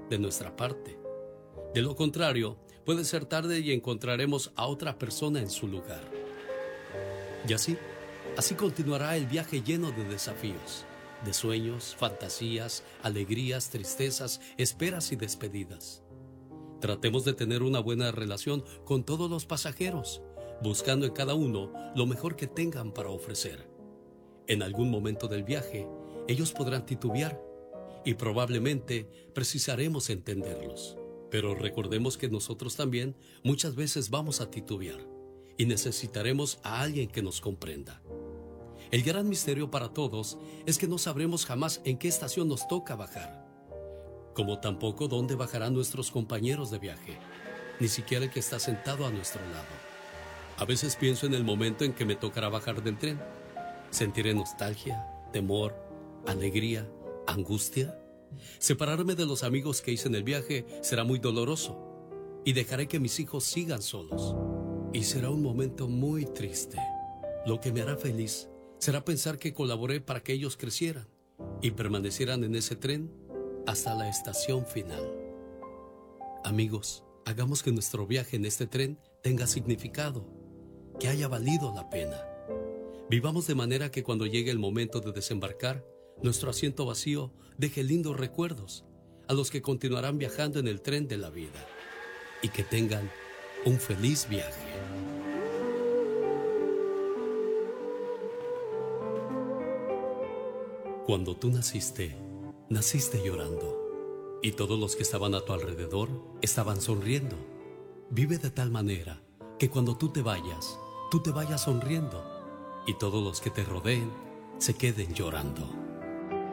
de nuestra parte. De lo contrario, puede ser tarde y encontraremos a otra persona en su lugar. Y así continuará el viaje lleno de desafíos, de sueños, fantasías, alegrías, tristezas, esperas y despedidas. Tratemos de tener una buena relación con todos los pasajeros, buscando en cada uno lo mejor que tengan para ofrecer. En algún momento del viaje, ellos podrán titubear y probablemente precisaremos entenderlos. Pero recordemos que nosotros también muchas veces vamos a titubear y necesitaremos a alguien que nos comprenda. El gran misterio para todos es que no sabremos jamás en qué estación nos toca bajar, como tampoco dónde bajarán nuestros compañeros de viaje, ni siquiera el que está sentado a nuestro lado. A veces pienso en el momento en que me tocará bajar del tren. Sentiré nostalgia, temor, alegría, angustia. Separarme de los amigos que hice en el viaje será muy doloroso y dejaré que mis hijos sigan solos. Y será un momento muy triste. Lo que me hará feliz será pensar que colaboré para que ellos crecieran y permanecieran en ese tren hasta la estación final. Amigos, hagamos que nuestro viaje en este tren tenga significado, que haya valido la pena. Vivamos de manera que cuando llegue el momento de desembarcar, nuestro asiento vacío deje lindos recuerdos a los que continuarán viajando en el tren de la vida y que tengan un feliz viaje. Cuando tú naciste, naciste llorando y todos los que estaban a tu alrededor estaban sonriendo. Vive de tal manera que cuando tú te vayas sonriendo y todos los que te rodeen se queden llorando.